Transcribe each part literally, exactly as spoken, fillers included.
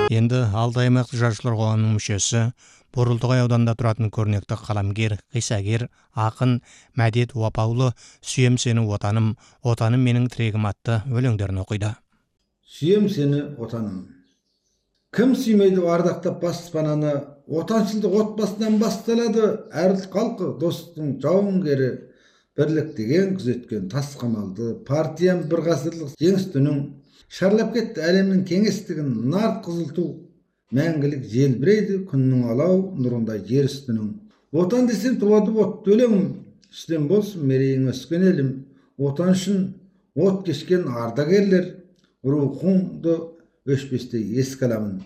Енді Алтай аймақтық жазушылар қоғамының мүшесі, Борылтоғай ауданында тұратын көрнекті қаламгер, қиссагер, ақын Мәдет Уапаулы «Сүйем сені отаным, отаным менің тірегім» атты өлеңдерін оқиды. Сүйем сені отаным. Кім сүймейді ардақтап баспананы, отаншылдық отбасынан басталады, әр халқы достың жауынгері, бірлік деген күзеткен тас қамалды, партиям бір ғасырлық жеңіс түнің, шарлап кетті әлемнің кеңістігін, нар қызыл ту, мәңгілік желбірейді күннің алау нұрындай жер үстінің. Отан десем туады от өлеңім, үстем болсын мерейің өскен елім, отан үшін от кешкен ардагерлер, рухыңды өшпестей еске аламын.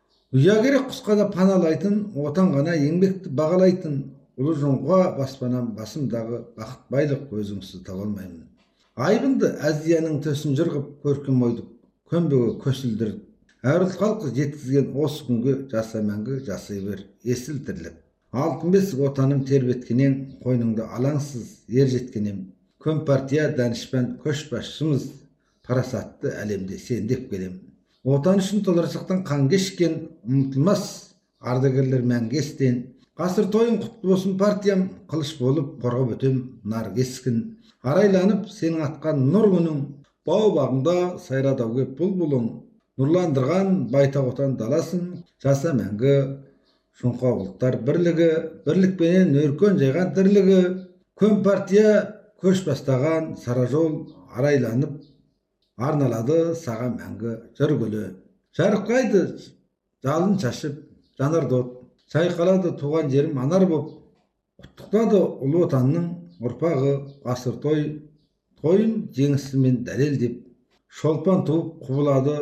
Ұя керек құсқада паналайтын, отан ғана еңбекті бағалайтын, ұлы жоңға баспанам басымдағы бақыт байлық өзіңсіз таба алмаймын. Айбынды Азияның төсін жырғып көркем ойдық, көмбеге көсілдіріп, әр ұлт халқы жеткізген осы күнге жаса мәңгі жасай бер есіл тірлік. Алтын бесік отаным тербеткенен, қойныңды алаңсыз ер жеткенем. Компартия данышпан көшбасшымыз, парасатты әлемде сендеп келем. Отан үшін толарсақтан қан кешкен, ұмытылмас ардагерлер мәңгі естен. Ғасыр тойын құтты болсын партиям, қылыш болып қорғап өтем нар кескін. Арайланып сенің атқан нұр күнің, бау бағында сайрадау кеп бұлбұлың. Нұрландырған байтақ отан даласын, жаса мәңгі шоңқа ұлттар бірлігі, бірлікпенен өркен жайған тірлігі. Компартия көш бастаған сара жол арайланып, арналады саған мәңгі жыр гүлі. Жарқырайды жалын шашып жанар от, шайқалады туған жерім анар боп, құттықтады ұлы отанның ұрпағы ғасыр той, тойын жеңісімен дәлелдеп, шолпан туып құбылады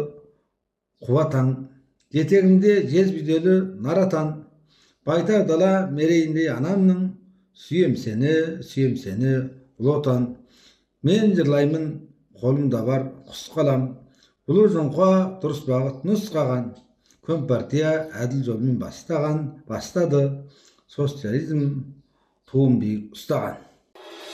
қуатаң, жетегімде жезбүйделі наратан, байтақ дала мерейіндей анамның, сүйем сені, сүйем сені ұлы отан. Мен жырлаймын, қолымда бар құс қалам, ұлы жоңға дұрыс бағыт нұсқаған, Компартия әділ жолмен бастаған, бастады, социализм туын биік ұстаған.